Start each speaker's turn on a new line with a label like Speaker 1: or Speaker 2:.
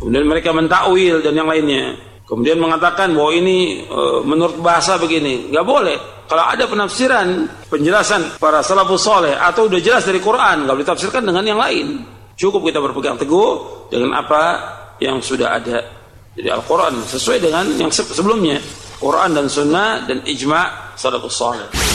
Speaker 1: Kemudian mereka mentakwil dan yang lainnya. Kemudian mengatakan bahwa ini menurut bahasa begini. Nggak boleh. Kalau ada penafsiran, penjelasan para salafus saleh atau udah jelas dari Quran, nggak boleh ditafsirkan dengan yang lain. Cukup kita berpegang teguh dengan apa yang sudah ada. Jadi Al-Quran sesuai dengan yang sebelumnya. Quran dan Sunnah dan ijma' salafus saleh.